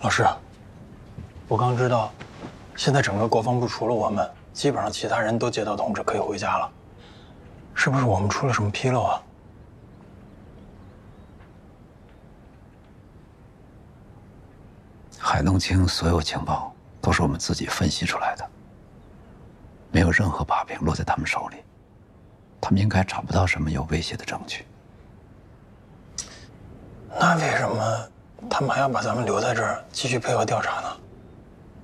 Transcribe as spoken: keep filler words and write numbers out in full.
老师，我刚知道，现在整个国防部除了我们，基本上其他人都接到通知可以回家了，是不是我们出了什么纰漏啊？ 海东青所有情报都是我们自己分析出来的，没有任何把柄落在他们手里，他们应该找不到什么有威胁的证据。 那为什么他们还要把咱们留在这儿继续配合调查呢？